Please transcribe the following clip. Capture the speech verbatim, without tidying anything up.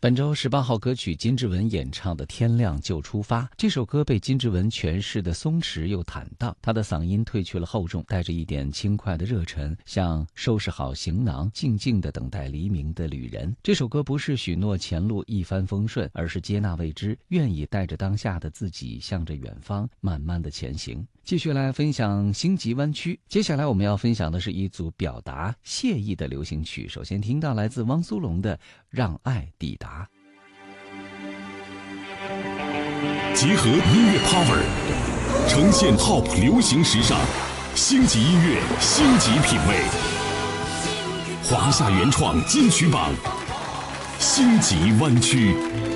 本周十八号歌曲金志文演唱的《天亮就出发》，这首歌被金志文诠释的松弛又坦荡，他的嗓音褪去了厚重，带着一点轻快的热忱，像收拾好行囊，静静地等待黎明的旅人。这首歌不是许诺前路一帆风顺，而是接纳未知，愿意带着当下的自己，向着远方慢慢的前行。继续来分享星级湾区，接下来我们要分享的是一组表达谢意的流行曲。首先听到来自汪苏泷的《让爱抵达》。 结合音乐 power， 呈现 Top 流行时尚，星级音乐，星级品味，华夏原创金曲榜，星级湾区。